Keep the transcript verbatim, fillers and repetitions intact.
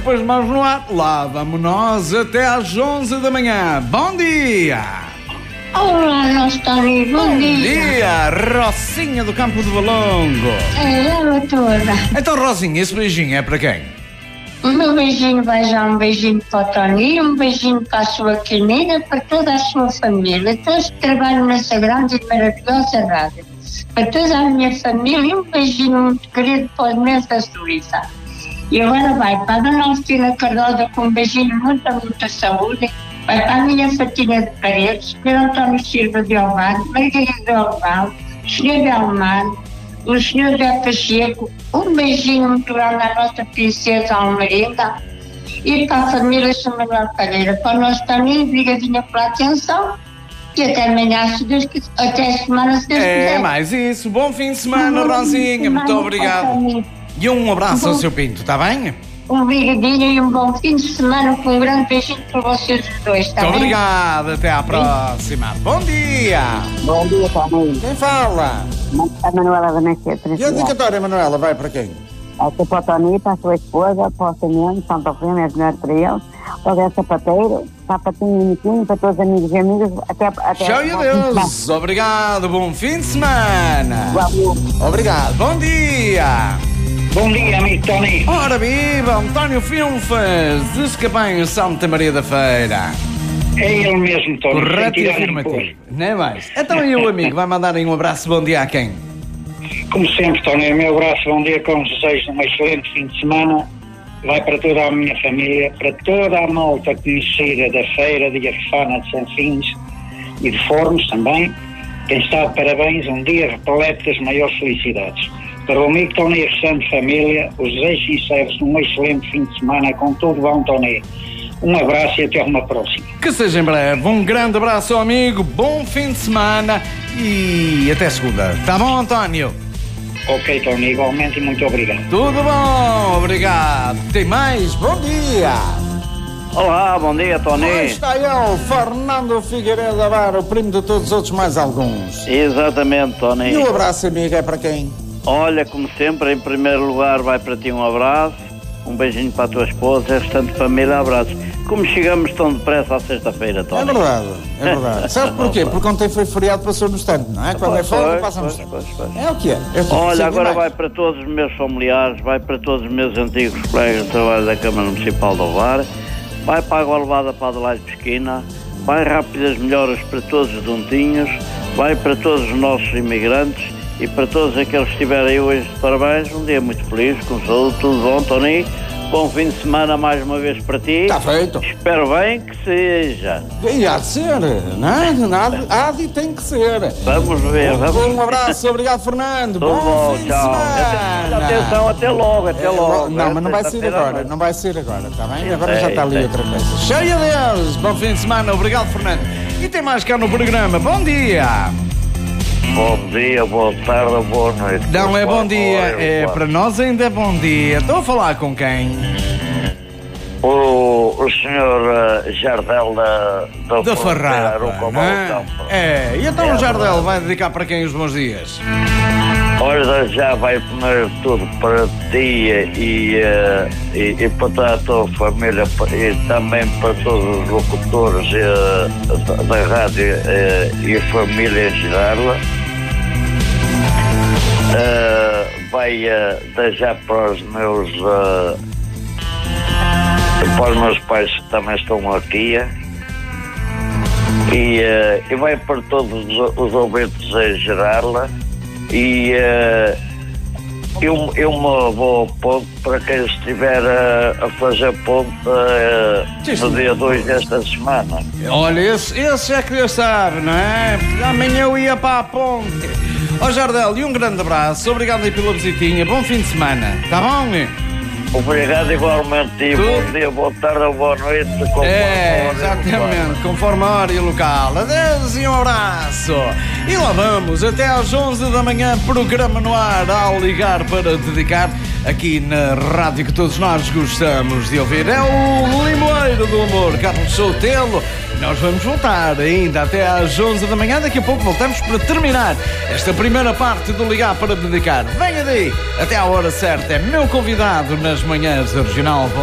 depois de mãos no ar, lá vamos nós até às onze da manhã. Bom dia! Olá, nós estamos. Bom, Bom dia. dia, Rocinha do Campo do Valongo. É, ela toda. Então, Rosinha, esse beijinho é para quem? O meu beijinho vai já um beijinho para o Toninho, um beijinho para a sua querida, para toda a sua família, todos que trabalham nessa grande e maravilhosa rádio. Para toda a minha família, um beijinho muito querido para o imenso da Suíça. E agora vai para a Dona Alcina Cardosa com um beijinho, muita, muita saúde. Vai para a minha fatinha de paredes, para o António Silva de Alvaro, Margarida de Alvaro, o senhor de Almar, o senhor José Pacheco, um beijinho muito grande à nossa princesa Almerinda e para a família Samuel Pereira, para o nosso Toninho, obrigadinha pela atenção e até amanhã, se Deus quiser, até a semana, se Deus quiser. É, mais isso. Bom fim de semana, Bom fim de Rosinha. semana, Muito obrigado. E um abraço ao seu Pinto, está bem? Um brigadinho e um bom fim de semana com um grande beijinho para vocês os dois, está bem? Muito obrigado, até à próxima. Bom dia! Bom dia, Toninho. Quem fala? A Manuela da Mesquita. E a dedicatória, Manuela, vai para quem? Vai ser para o Toninho, para a sua esposa, para o Senhor, Santa Ofrenda, é melhor para ele, para o Zé Sapateiro, para a Patinho e Niquinho, para todos os amigos e amigas, até até Tchau e adeus! Obrigado, bom fim de semana! Igual. Obrigado, bom dia! Bom dia, amigo Tony. Ora viva, António Filfas, de Escapanho, Santa Maria da Feira. É ele mesmo, Tony. Correto e Sem tirar nem afirmativo, pôr. não é mais? Então e o amigo, vai mandar aí um abraço, bom dia a quem? Como sempre, Tony, o meu abraço, bom dia, com os desejos de um excelente fim de semana. Vai para toda a minha família, para toda a malta conhecida da feira de Arfana de Sanfins e de Fornos também. Quem está de parabéns, um dia repleto das maiores felicidades. Para o amigo Tony e a restante família, os desejos sinceros de um excelente fim de semana com tudo bom, Tony. Um abraço e até uma próxima. Que seja em breve. Um grande abraço ao amigo, bom fim de semana e até segunda. Tá bom, António? Ok, Tony, igualmente e muito obrigado. Tudo bom, obrigado. Tem mais? Bom dia. Olá, bom dia, Tony. Aí está ele, Fernando Figueiredo Avara, o primo de todos os outros mais alguns. Exatamente, Tony. E o abraço, amigo, é para quem? Olha, como sempre, em primeiro lugar vai para ti um abraço, um beijinho para a tua esposa e a restante família, abraços. Como chegamos tão depressa à sexta-feira, Tony? É verdade, é verdade. Sabe porquê? Porque ontem foi feriado, passou no instante, não é? Quando é folga, passa no instante. É o que é. é o que é. Olha, Sim, agora mais. vai para todos os meus familiares, vai para todos os meus antigos colegas de trabalho da Câmara Municipal de Ovar, vai para a Água Levada para Adelaide Pesquina, vai rápidas melhoras para todos os dontinhos, vai para todos os nossos imigrantes e para todos aqueles que estiverem hoje de parabéns, um dia muito feliz, com saúde, tudo bom, Tony? Bom fim de semana mais uma vez para ti. Está feito. Espero bem que seja. E há de ser, não é? Nada, há de tem que ser. Vamos ver, vamos Um abraço, obrigado, Fernando. Tudo bom, fim de tchau. semana. Atenção, até logo, até É, logo. Não, mas não vai ser Sexta-feira agora, noite. não vai ser agora, está bem? Eu Agora já sei, está ali sei. outra coisa. Cheia Deus, bom fim de semana, obrigado, Fernando. E tem mais cá no programa, bom dia. Bom dia, boa tarde, boa noite. Não é bom dia, Boa- é boa- para nós ainda é bom dia. Estou a falar com quem? O, o senhor uh, Jardel da, da, Da Farrapa, Fronteira, não é? Campo. É, e então É o Jardel verdade. vai dedicar para quem os bons dias? Olha, já vai primeiro tudo para ti e, uh, e, e para toda a tua família e também para todos os locutores uh, da, da rádio uh, e a família em geral. Uh, vai uh, deixar para os meus uh, para os meus pais que também estão aqui e, uh, e vai para todos os, os ouvintes em geral e uh, eu, eu me vou ponto para quem estiver a, a fazer ponto uh, Sim, no sim. dia dois desta semana. Olha, esse, esse é que já sabe, não é? Amanhã eu ia para a ponte. Ó Jardel, e um grande abraço, obrigado aí pela visitinha, bom fim de semana, tá bom? Obrigado igualmente e Tudo. bom dia, boa tarde, boa noite. conforme É, a hora e o lugar. exatamente, conforme a hora e o local. Adeus e um abraço. E lá vamos, até às onze da manhã, programa no ar, ao ligar para dedicar aqui na rádio que todos nós gostamos de ouvir. É o Limoeiro do Amor, Carlos Soutelo. Nós vamos voltar ainda até às onze da manhã. Daqui a pouco voltamos para terminar esta primeira parte do Ligar para Dedicar. Venha daí, até à hora certa. É meu convidado nas manhãs da Regional.